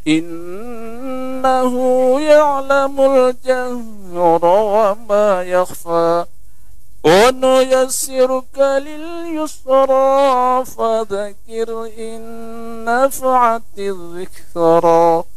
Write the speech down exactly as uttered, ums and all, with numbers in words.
إنه يعلم الجهر وما يخفى ونيسرك لليسرى فذكر إن نفعت الذكرى